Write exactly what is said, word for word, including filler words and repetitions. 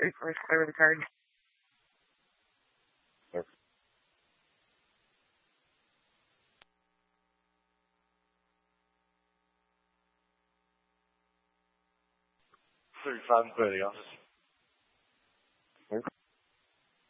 thirty-four is clear with the card. Perfect. thirty-five and clear the office.